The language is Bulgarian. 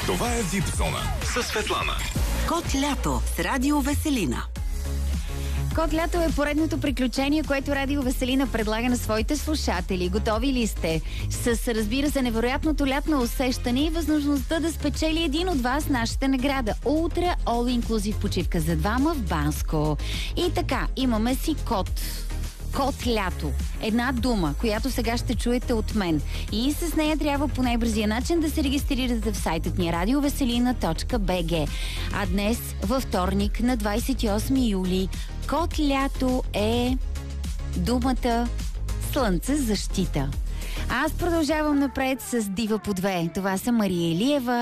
Това е Вип Зона със Светлана. Кот лято с Радио Веселина. Кот лято е поредното приключение, което Радио Веселина предлага на своите слушатели. Готови ли сте? С, разбира се, невероятното лятно усещане и възможността да спечели един от вас нашата награда. Ултра All Inclusive почивка за двама в Банско. И така, имаме си код. Кот лято. Една дума, която сега ще чуете от мен. И с нея трябва по най-бързия начин да се регистрирате в сайтът ни radioveselina.bg. А днес, във вторник, на 28 юли, кот лято е думата слънце защита. Аз продължавам напред с Дива по две. Това са Мария Илиева